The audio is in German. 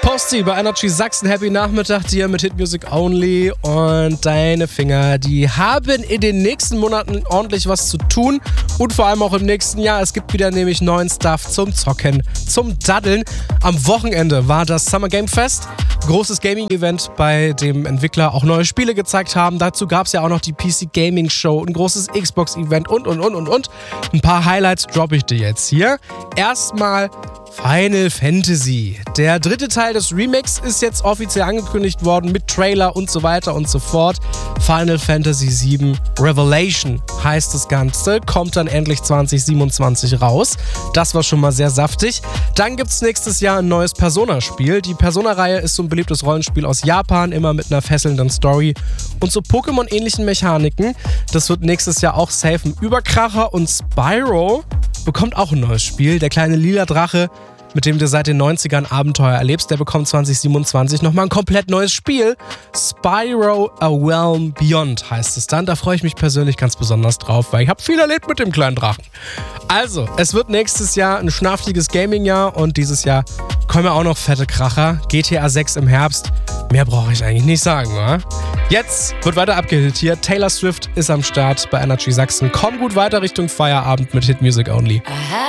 Posty bei Energy Sachsen. Happy Nachmittag dir mit Hit Music Only. Und deine Finger, die haben in den nächsten Monaten ordentlich was zu tun. Und vor allem auch im nächsten Jahr. Es gibt wieder nämlich neuen Stuff zum Zocken, zum Daddeln. Am Wochenende war das Summer Game Fest. Großes Gaming-Event, bei dem Entwickler auch neue Spiele gezeigt haben. Dazu gab es ja auch noch die PC Gaming Show, ein großes Xbox-Event und. Ein paar Highlights droppe ich dir jetzt hier. Erstmal Final Fantasy. Der dritte Teil des Remakes ist jetzt offiziell angekündigt worden mit Trailer und so weiter und so fort. Final Fantasy VII Revelation heißt das Ganze, kommt dann endlich 2027 raus. Das war schon mal sehr saftig. Dann gibt es nächstes Jahr ein neues Persona-Spiel. Die Persona-Reihe ist so ein beliebtes Rollenspiel aus Japan, immer mit einer fesselnden Story und so Pokémon-ähnlichen Mechaniken. Das wird nächstes Jahr auch safe ein Überkracher und Spyro bekommt auch ein neues Spiel. Der kleine lila Drache, mit dem du seit den 90ern Abenteuer erlebst, der bekommt 2027 nochmal ein komplett neues Spiel. Spyro A Realm Beyond heißt es dann. Da freue ich mich persönlich ganz besonders drauf, weil ich habe viel erlebt mit dem kleinen Drachen. Also, es wird nächstes Jahr ein schnaftiges Gaming-Jahr und dieses Jahr kommen ja auch noch fette Kracher. GTA 6 im Herbst. Mehr brauche ich eigentlich nicht sagen, oder? Jetzt wird weiter abgehittet hier. Taylor Swift ist am Start bei Energy Sachsen. Komm gut weiter Richtung Feierabend mit Hit Music Only.